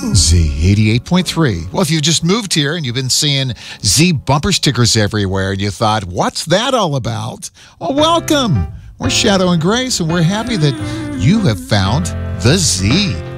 Z 88.3. Well, if you've just moved here and you've been seeing Z bumper stickers everywhere and you thought, what's that all about? Well, welcome. We're Shadow and Grace, and we're happy that you have found the Z.